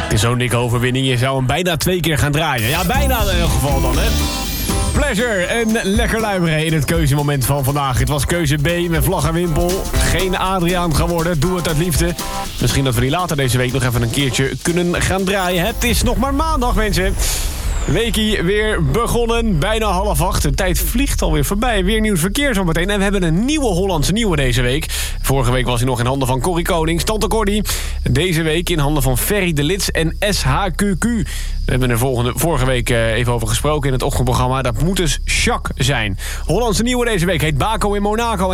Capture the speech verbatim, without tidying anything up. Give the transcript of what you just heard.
Het is zo'n dikke overwinning, je zou hem bijna twee keer gaan draaien. Ja, bijna in elk geval dan, hè. Pleasure en lekker luimeren in het keuzemoment van vandaag. Het was keuze B met vlag en wimpel. Geen Adriaan geworden, doe het uit liefde. Misschien dat we die later deze week nog even een keertje kunnen gaan draaien. Het is nog maar maandag, mensen. Weekie weer begonnen, bijna half acht. De tijd vliegt alweer voorbij. Weer nieuws verkeer zometeen. En we hebben een nieuwe Hollandse nieuwe deze week. Vorige week was hij nog in handen van Corrie Konings, Tante Corrie. Deze week in handen van Ferry de Lits en S H Q Q. We hebben er volgende, vorige week even over gesproken in het ochtendprogramma. Dat moet dus Jacques zijn. Hollandse nieuwe deze week heet Baco in Monaco.